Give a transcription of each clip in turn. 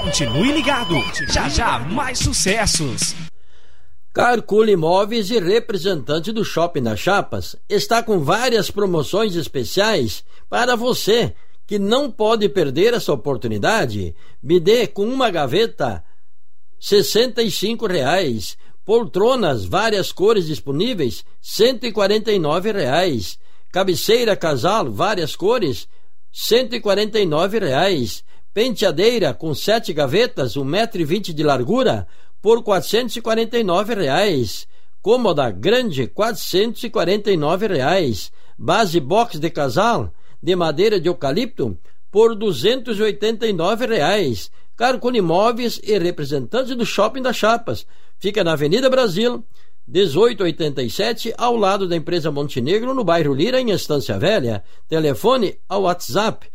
Continue ligado, já já mais sucessos. Carcule Imóveis e representante do Shopping das Chapas está com várias promoções especiais para você que não pode perder essa oportunidade. Bidê com uma gaveta, R$ 65,00. Poltronas, várias cores disponíveis, R$ 149,00. Cabeceira casal, várias cores, R$ 149,00. Penteadeira com 7 gavetas, 1,20 m de largura, por R$ 449,00. Cômoda grande, R$ 449,00. Base box de casal de madeira de eucalipto por R$ 289,00. Carcule Imóveis e representante do Shopping das Chapas. Fica na Avenida Brasil, 1887, ao lado da empresa Montenegro, no bairro Lira, em Estância Velha. Telefone ao WhatsApp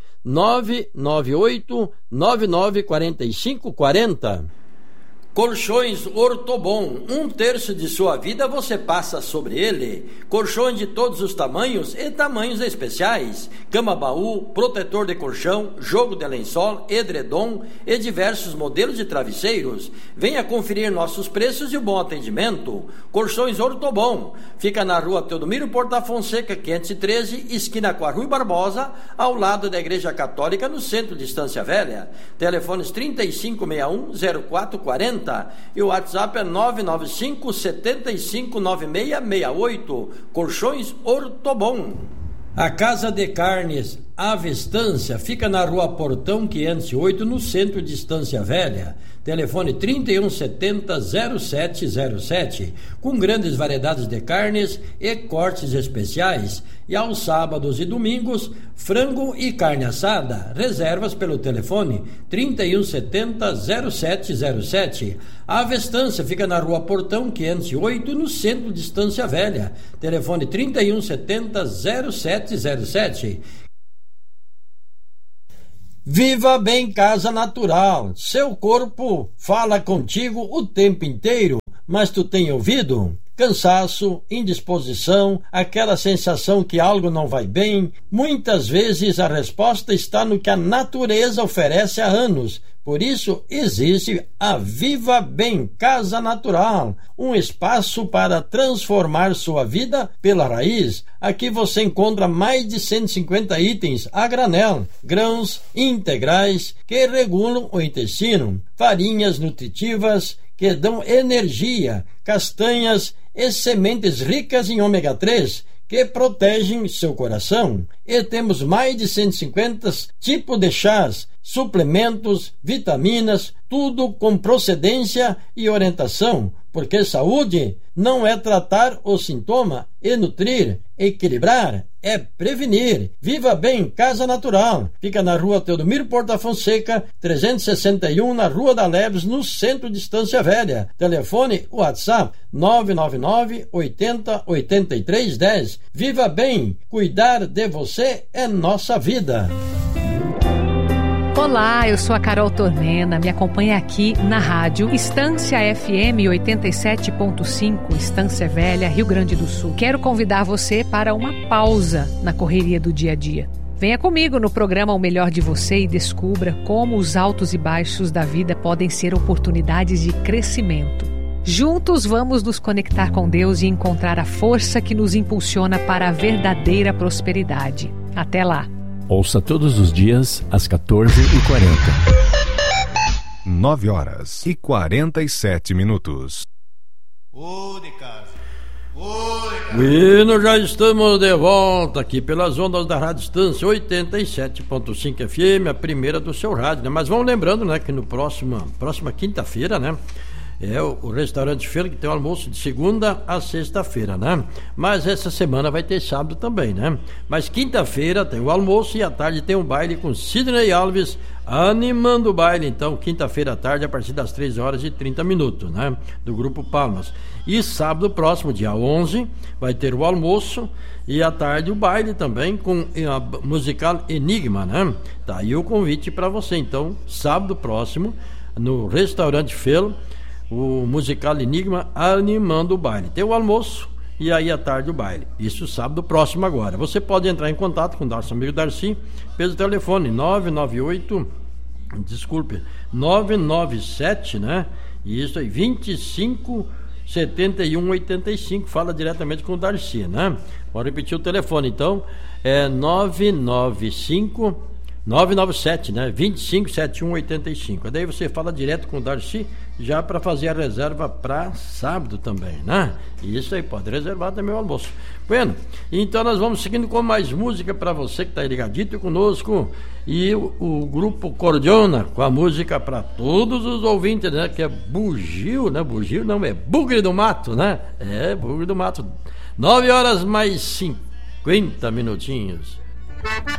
998-994540. Colchões Ortobon, 1/3 de sua vida você passa sobre ele. Colchões de todos os tamanhos e tamanhos especiais. Cama baú, protetor de colchão, jogo de lençol, edredom e diversos modelos de travesseiros. Venha conferir nossos preços e o bom atendimento. Colchões Ortobon, fica na rua Teodomiro Porta Fonseca, 513, esquina com a Rui Barbosa, ao lado da Igreja Católica, no centro de Estância Velha. Telefones 3561-0440 e o WhatsApp é 995-759668. Colchões Ortobon. A Casa de Carnes Ave Estância fica na rua Portão 508, no centro de Estância Velha. Telefone 3170-0707, com grandes variedades de carnes e cortes especiais. E aos sábados e domingos, frango e carne assada. Reservas pelo telefone 3170-0707. A Avestância fica na rua Portão 508, no centro de Estância Velha. Telefone 3170-0707. Viva Bem Casa Natural. Seu corpo fala contigo o tempo inteiro, mas tu tem ouvido? Cansaço, indisposição, aquela sensação que algo não vai bem. Muitas vezes a resposta está no que a natureza oferece há anos. Por isso existe a Viva Bem Casa Natural, um espaço para transformar sua vida pela raiz. Aqui você encontra mais de 150 itens a granel, grãos integrais que regulam o intestino, farinhas nutritivas que dão energia, castanhas e sementes ricas em ômega 3 que protegem seu coração. E temos mais de 150 tipos de chás, suplementos, vitaminas, tudo com procedência e orientação, porque saúde não é tratar o sintoma e nutrir, equilibrar, é prevenir. Viva Bem Casa Natural, fica na rua Teodomiro Porta Fonseca, 361, na Rua da Leves, no centro de Estância Velha. Telefone WhatsApp 999 80 83 10. Viva Bem, cuidar de você é nossa vida. Olá, eu sou a Carol Tormena, me acompanha aqui na rádio Estância FM 87.5, Estância Velha, Rio Grande do Sul. Quero convidar você para uma pausa na correria do dia a dia. Venha comigo no programa O Melhor de Você e descubra como os altos e baixos da vida podem ser oportunidades de crescimento. Juntos vamos nos conectar com Deus e encontrar a força que nos impulsiona para a verdadeira prosperidade. Até lá! Ouça todos os dias às 14h40. 9h47. Bueno, já estamos de volta aqui pelas ondas da Rádio Estância 87.5 FM, a primeira do seu rádio, né? Mas vamos lembrando, né, que no próxima quinta-feira, né, é o restaurante Feira, que tem o almoço de segunda a sexta-feira, né? Mas essa semana vai ter sábado também, né? Mas quinta-feira tem o almoço e à tarde tem um baile com Sidney Alves animando o baile. Então, quinta-feira à tarde, a partir das 13h30, né? Do Grupo Palmas. E sábado próximo, dia 11, vai ter o almoço e à tarde o baile também com a musical Enigma, né? Tá aí o convite para você. Então, sábado próximo, no restaurante Feira, o musical Enigma animando o baile. Tem o almoço e aí à tarde o baile. Isso sábado próximo agora. Você pode entrar em contato com o nosso amigo Darcy pelo telefone 998 Desculpe, 997, né? Isso aí, 25 71 85. Fala diretamente com o Darcy, né? Vou repetir o telefone, então. É 997, né? 25 71 85. Daí você fala direto com o Darcy, já para fazer a reserva para sábado também, né? Isso aí, pode reservar também o almoço. Bueno, então nós vamos seguindo com mais música para você que está ligadito conosco. E o grupo Cordiona, com a música para todos os ouvintes, né? Que é Bugio, né? Bugio não, é Bugre do Mato, né? É, Bugre do Mato. 9 horas mais 50 minutinhos.